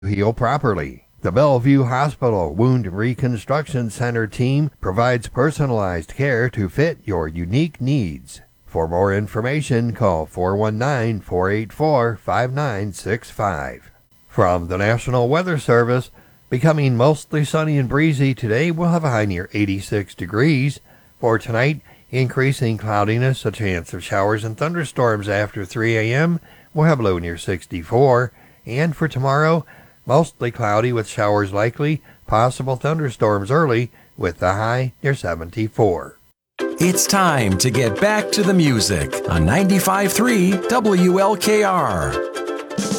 heal properly. The Bellevue Hospital Wound Reconstruction Center team provides personalized care to fit your unique needs. For more information, call 419-484-5965. From the National Weather Service, becoming mostly sunny and breezy today, we'll have a high near 86 degrees. For tonight, increasing cloudiness, a chance of showers and thunderstorms after 3 a.m. We'll have a low near 64. And for tomorrow, mostly cloudy with showers likely, possible thunderstorms early with the high near 74. It's time to get back to the music on 95.3 WLKR.